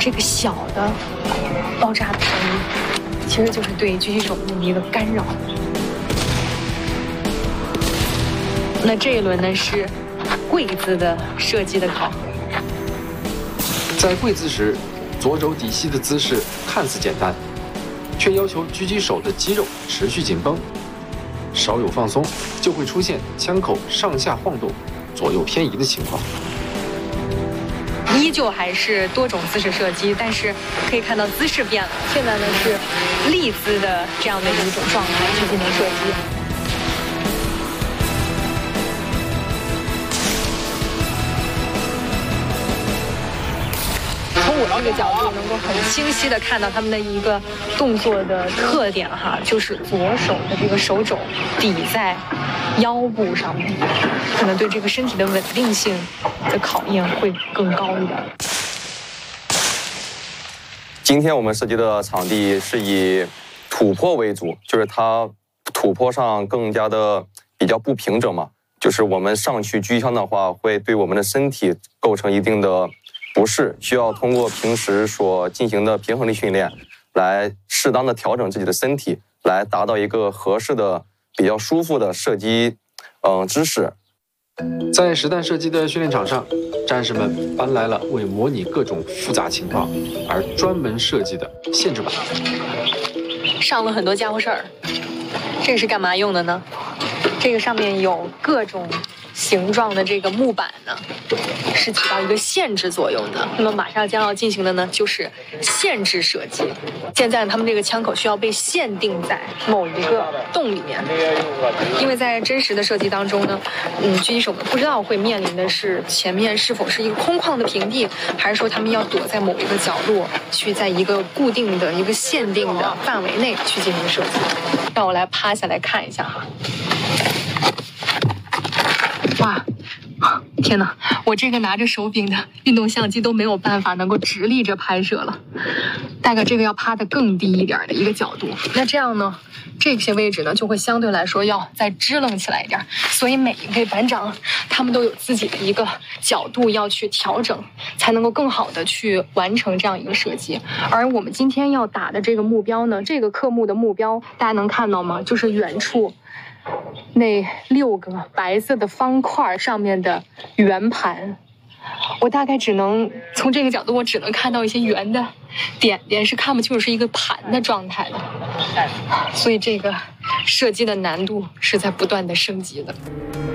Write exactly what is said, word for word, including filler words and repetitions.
这个小的爆炸频，其实就是对狙击手的一个干扰。那这一轮呢是跪姿的射击的考核。 在跪姿时，左肘底膝的姿势看似简单，却要求狙击手的肌肉持续紧绷，稍有放松就会出现枪口上下晃动、左右偏移的情况。 依旧还是多种姿势射击，但是可以看到姿势变了，现在呢是立姿的这样的一种状态去进行射击。从我这个角度能够很清晰的看到他们的一个动作的特点哈，就是左手的这个手肘抵在腰部上面，可能对这个身体的稳定性的考验会更高一点。 今天我们射击的场地是以土坡为主，就是它土坡上更加的比较不平整嘛，就是我们上去狙枪的话，会对我们的身体构成一定的不适，需要通过平时所进行的平衡力训练，来适当的调整自己的身体，来达到一个合适的、比较舒服的射击，嗯、呃、姿势。 在实弹射击的训练场上，战士们搬来了为模拟各种复杂情况而专门设计的限制板。 上了很多家伙事儿，这个是干嘛用的呢？这个上面有各种形状的这个木板呢，是起到一个限制作用的。那么马上将要进行的呢，就是限制射击。现在他们这个枪口需要被限定在某一个洞里面，因为在真实的射击当中呢，嗯，狙击手们不知道会面临的是前面是否是一个空旷的平地，还是说他们要躲在某一个角落，去在一个固定的一个限定的范围内去进行射击。让我来趴下来看一下哈。哇，天哪！我这个拿着手柄的运动相机都没有办法能够直立着拍摄了，大概这个要趴得更低一点的一个角度。那这样呢，这些位置呢就会相对来说要再支棱起来一点，所以每一位班长他们都有自己的一个角度要去调整，才能够更好的去完成这样一个射击。而我们今天要打的这个目标呢，这个科目的目标大家能看到吗？就是远处那六个白色的方块上面的圆盘，我大概只能从这个角度，我只能看到一些圆的点点，是看不清楚是一个盘的状态的。所以这个射击的难度是在不断的升级的。